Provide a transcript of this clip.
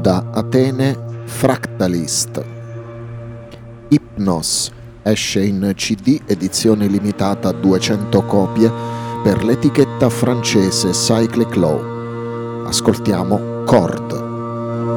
Da Atene Fractalist. Hypnos esce in CD edizione limitata a 200 copie per l'etichetta francese Cyclic Law. Ascoltiamo Chord.